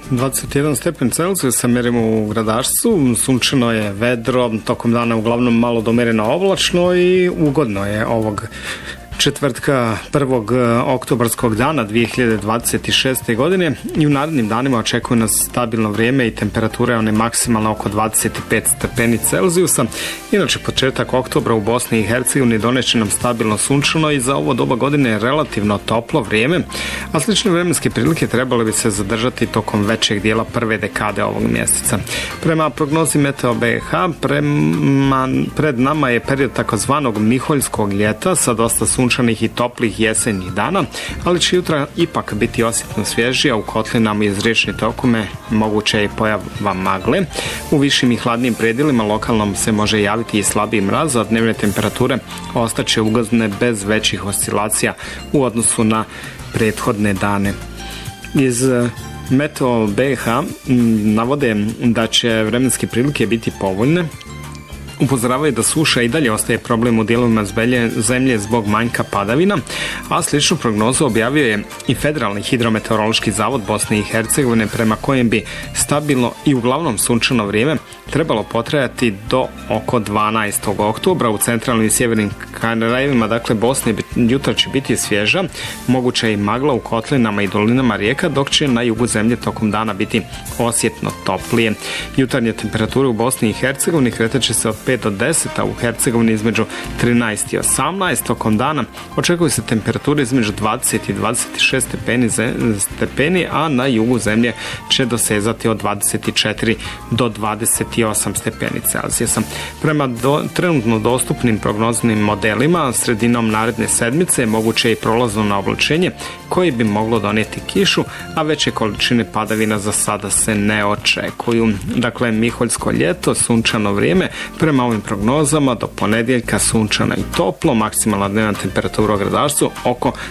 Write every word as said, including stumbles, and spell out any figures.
dvadeset jedan stepen Celzijusa merimo u Gradačcu, sunčano je, vedro, tokom dana uglavnom malo do umjereno oblačno i ugodno je ovog četvrtka prvog oktobarskog dana dvije hiljade dvadeset šeste. godine i u narednim danima očekuje nas stabilno vrijeme i temperatura je one maksimalna oko dvadeset pet stepeni Celzijusa. Inače, početak oktobra u Bosni i Hercegovini doneće nam stabilno sunčano i za ovo doba godine relativno toplo vrijeme, a slične vremenske prilike trebale bi se zadržati tokom većeg dijela prve dekade ovog mjeseca. Prema prognozi Meteo B H, prema, pred nama je period takozvanog miholjskog ljeta sa dosta sunčanih sunčanih i toplih jesenjih dana, ali će jutra ipak biti osjetno svježija, u kotlinama iz riječne tokume moguće je i pojava magle. U višim i hladnim predjelima lokalnom se može javiti i slabiji mraz, a dnevne temperature ostaće ugodne bez većih oscilacija u odnosu na prethodne dane. Iz Meteo B H navode da će vremenske prilike biti povoljne. Upozoravaju da suša i dalje ostaje problem u dijelovima zemlje zbog manjka padavina, a sličnu prognozu objavio je i Federalni hidrometeorološki zavod Bosne i Hercegovine, prema kojem bi stabilno i uglavnom sunčano vrijeme trebalo potrajati do oko dvanaestog oktobra. U centralnim i sjevernim krajevima, dakle Bosne, jutra će biti svježa, moguća je i magla u kotlinama i dolinama rijeka, dok će na jugu zemlje tokom dana biti osjetno toplije. Jutarnje temperature u Bosni i Hercegovini kretat će se od pet do deset, a u Hercegovini između trinaest i osamnaest. Tokom dana očekuju se temperature između dvadeset i dvadeset šest stepeni, stepeni, a na jugu zemlje će dosezati od dvadeset četiri do dvadeset osam stepeni Celzijusa. Prema do, trenutno dostupnim prognoznim modelima, sredinom naredne sedmice moguće je i prolazno na oblačenje koji bi moglo donijeti kišu, a veće količine padavina za sada se ne očekuju. Dakle, miholjsko ljeto, sunčano vrijeme, prema ovim prognozama do ponedjeljka sunčano i toplo, maksimalna dnevna temperatura u Gradačcu oko